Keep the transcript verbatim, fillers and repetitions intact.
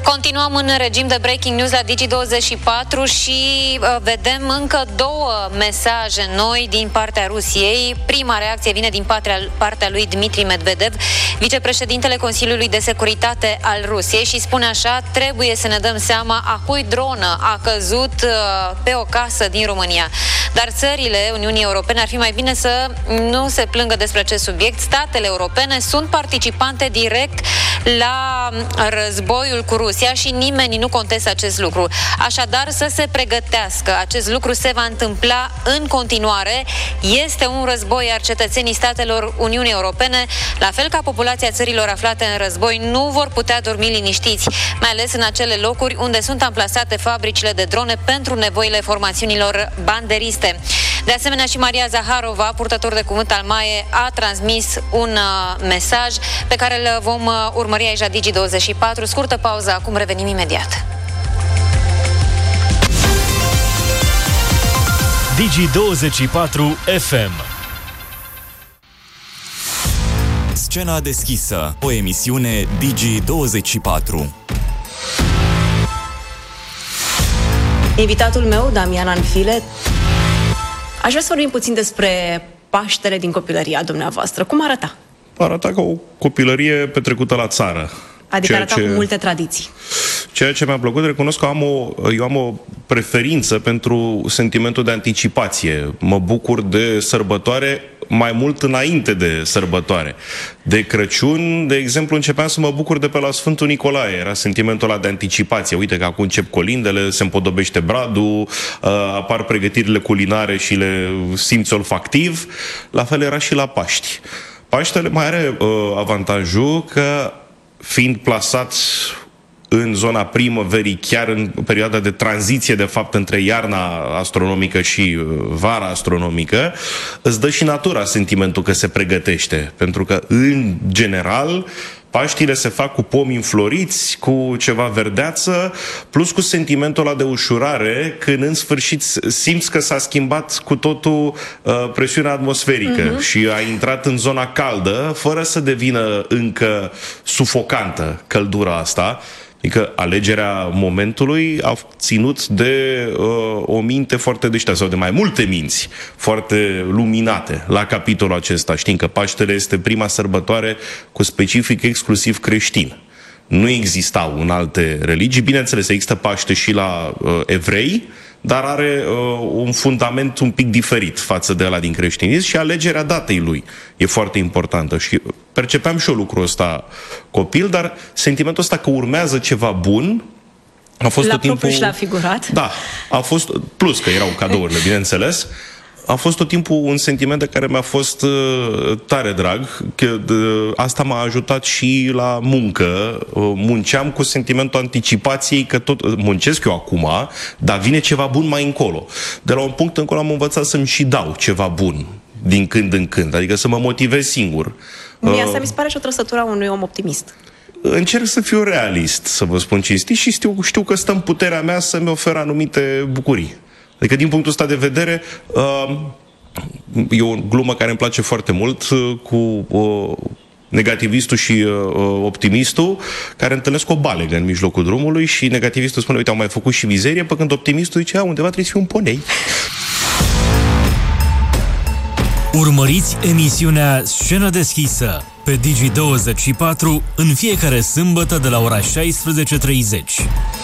Continuăm în regim de breaking news la Digi douăzeci și patru și uh, vedem încă două mesaje noi din partea Rusiei. Prima reacție vine din partea, partea lui Dmitri Medvedev, vicepreședintele Consiliului de Securitate al Rusiei, și spune așa: trebuie să ne dăm seama a cui dronă a căzut uh, pe o casă din România. Dar țările Uniunii Europene ar fi mai bine să nu se plângă despre acest subiect. Statele europene sunt participante direct la războiul cu Rusia și nimeni nu contestă acest lucru. Așadar, să se pregătească. Acest lucru se va întâmpla în continuare. Este un război, iar cetățenii statelor Uniunii Europene, la fel ca populația țărilor aflate în război, nu vor putea dormi liniștiți, mai ales în acele locuri unde sunt amplasate fabricile de drone pentru nevoile formațiunilor banderiste. De asemenea, și Maria Zaharova, purtător de cuvânt al M A E, a transmis un uh, mesaj pe care îl vom uh, urmări aici la Digi douăzeci și patru. Scurtă pauză, acum revenim imediat. Digi douăzeci și patru F M. Scena deschisă, o emisiune Digi douăzeci și patru. Invitatul meu, Damian Anfile. Aș vrea să vorbim puțin despre Paștele din copilăria dumneavoastră. Cum arăta? Arăta ca o copilărie petrecută la țară. Adică arăta ce... cu multe tradiții. Ceea ce mi-a plăcut, recunosc că am o, eu am o preferință pentru sentimentul de anticipație. Mă bucur de sărbătoare mai mult înainte de sărbătoare. De Crăciun, de exemplu, începeam să mă bucur de pe la Sfântul Nicolae. Era sentimentul ăla de anticipație. Uite că acum încep colindele, se împodobește bradul, apar pregătirile culinare și le simți olfactiv. La fel era și la Paști. Paștele mai are uh, avantajul că, fiind plasat în zona primăverii, chiar în perioada de tranziție, de fapt, între iarna astronomică și vara astronomică, îți dă și natura sentimentul că se pregătește. Pentru că, în general, Paștile se fac cu pomi înfloriți, cu ceva verdeață, plus cu sentimentul ăla de ușurare, când în sfârșit simți că s-a schimbat cu totul uh, presiunea atmosferică uh-huh. și a intrat în zona caldă, fără să devină încă sufocantă căldura asta. Adică alegerea momentului a ținut de uh, o minte foarte deșteaptă, sau de mai multe minți foarte luminate la capitolul acesta. Știm că Paștele este prima sărbătoare cu specific exclusiv creștin. Nu existau în alte religii. Bineînțeles, există Paște și la uh, evrei, dar are uh, un fundament un pic diferit față de ăla din creștinism și alegerea datei lui e foarte importantă. Și percepeam și eu lucrul ăsta copil, dar sentimentul ăsta că urmează ceva bun a fost la tot timpul... propriu și la figurat? Da, a fost, plus că erau cadourile, bineînțeles, a fost tot timpul un sentiment de care mi-a fost uh, tare drag, că uh, asta m-a ajutat și la muncă. Uh, munceam cu sentimentul anticipației că tot uh, muncesc eu acum, dar vine ceva bun mai încolo. De la un punct încolo am învățat să-mi și dau ceva bun din când în când, adică să mă motivez singur. Mie asta mi se pare și o trăsătură a unui om optimist. Încerc să fiu realist, să vă spun cinstit, și știu, știu că stă în puterea mea să-mi ofer anumite bucurii. Adică, din punctul ăsta de vedere, uh, e o glumă care îmi place foarte mult uh, cu uh, negativistul și uh, optimistul, care întâlnesc o balegă în mijlocul drumului și negativistul spune: uite, am mai făcut și mizerie, pe când optimistul zice: a, undeva trebuie să fie un ponei. Urmăriți emisiunea Scenă deschisă pe Digi douăzeci și patru în fiecare sâmbătă de la ora șaisprezece și treizeci.